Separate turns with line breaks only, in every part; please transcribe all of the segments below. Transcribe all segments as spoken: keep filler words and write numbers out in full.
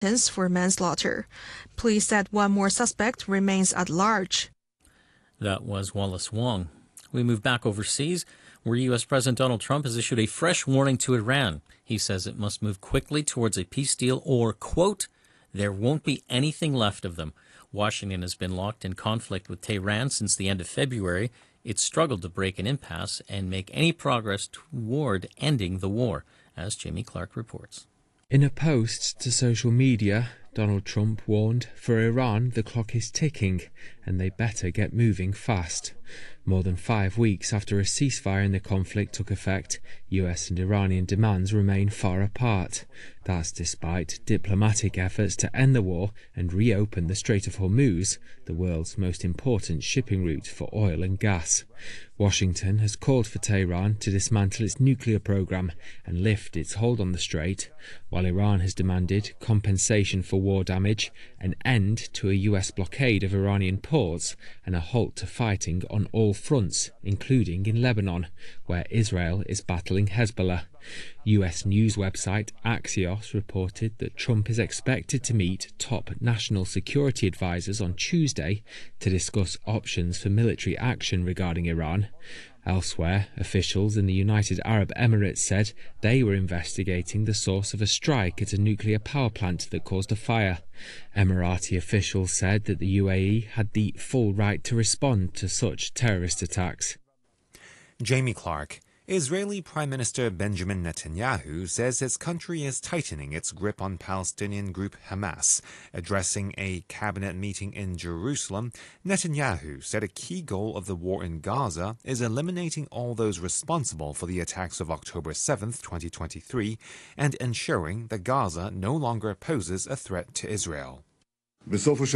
for manslaughter. Police said one more suspect remains at large.
That was Wallace Wong. We move back overseas, where U S President Donald Trump has issued a fresh warning to Iran. He says it must move quickly towards a peace deal or, quote, there won't be anything left of them. Washington has been locked in conflict with Tehran since the end of February. It's struggled to break an impasse and make any progress toward ending the war, as Jamie Clark reports.
In a post to social media, Donald Trump warned, for Iran, the clock is ticking and they better get moving fast. More than five weeks after a ceasefire in the conflict took effect, U S and Iranian demands remain far apart. That's despite diplomatic efforts to end the war and reopen the Strait of Hormuz, the world's most important shipping route for oil and gas. Washington has called for Tehran to dismantle its nuclear program and lift its hold on the strait, while Iran has demanded compensation for war damage, an end to a U S blockade of Iranian ports, and a halt to fighting on all fronts, including in Lebanon, where Israel is battling Hezbollah. U S news website Axios reported that Trump is expected to meet top national security advisors on Tuesday to discuss options for military action regarding Iran. Elsewhere, officials in the United Arab Emirates said they were investigating the source of a strike at a nuclear power plant that caused a fire. Emirati officials said that the U A E had the full right to respond to such terrorist attacks.
Jamie Clark. Israeli Prime Minister Benjamin Netanyahu says his country is tightening its grip on Palestinian group Hamas. Addressing a cabinet meeting in Jerusalem, Netanyahu said a key goal of the war in Gaza is eliminating all those responsible for the attacks of October seventh, twenty twenty-three, and ensuring that Gaza no longer poses a threat to Israel.
Over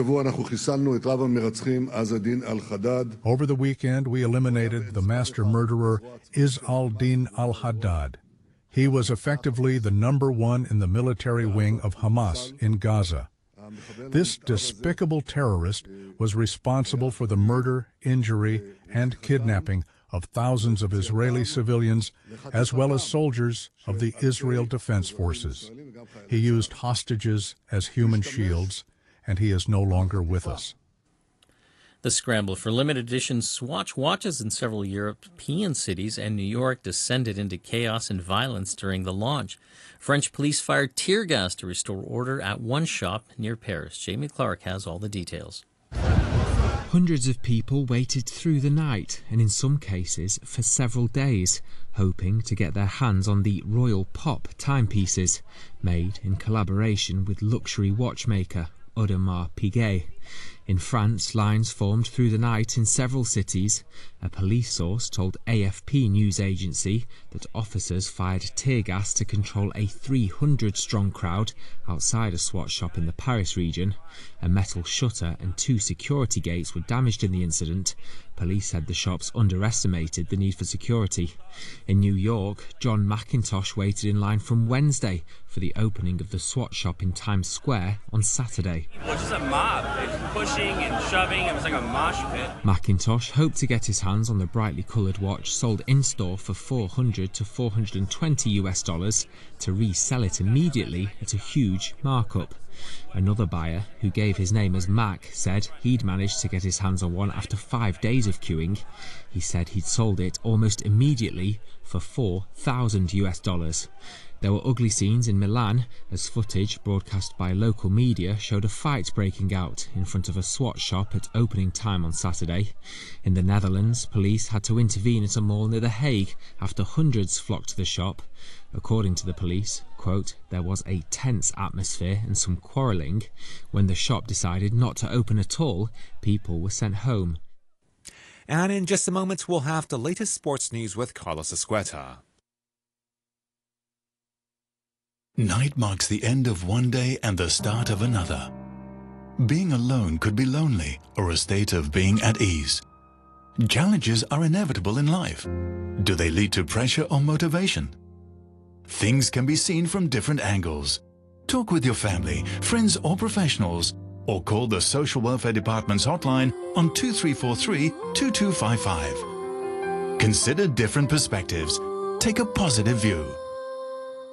the weekend, we eliminated the master murderer Izz al-Din al-Haddad. He was effectively the number one in the military wing of Hamas in Gaza. This despicable terrorist was responsible for the murder, injury, and kidnapping of thousands of Israeli civilians, as well as soldiers of the Israel Defense Forces. He used hostages as human shields, and he is no longer with us.
The scramble for limited edition Swatch watches in several European cities and New York descended into chaos and violence during the launch. French police fired tear gas to restore order at one shop near Paris. Jamie Clark has all the details.
Hundreds of people waited through the night, and in some cases for several days, hoping to get their hands on the Royal Pop timepieces, made in collaboration with luxury watchmaker Audemars Piguet. In France, lines formed through the night in several cities. A police source told A F P news agency that officers fired tear gas to control a three hundred strong crowd outside a Swatch shop in the Paris region. A metal shutter and two security gates were damaged in the incident. Police said the shops underestimated the need for security. In New York, John McIntosh waited in line from Wednesday for the opening of the Swatch shop in Times Square on Saturday.
It was just a mob. They were pushing and shoving. It was like a mosh pit.
McIntosh hoped to get his hands on the brightly coloured watch sold in-store for four hundred to four hundred twenty US dollars to resell it immediately at a huge markup. Another buyer, who gave his name as Mac, said he'd managed to get his hands on one after five days of queuing. He said he'd sold it almost immediately for four thousand US dollars. There were ugly scenes in Milan as footage broadcast by local media showed a fight breaking out in front of a Swatch shop at opening time on Saturday. In the Netherlands, police had to intervene at a mall near The Hague after hundreds flocked to the shop. According to the police, quote, there was a tense atmosphere and some quarrelling. When the shop decided not to open at all, people were sent home.
And in just a moment, we'll have the latest sports news with Carlos Escueta.
Night marks the end of one day and the start of another. Being alone could be lonely or a state of being at ease. Challenges are inevitable in life. Do they lead to pressure or motivation? Things can be seen from different angles. Talk with your family, friends or professionals, or call the Social Welfare Department's hotline on two three four three, two two five five. Consider different perspectives. Take a positive view.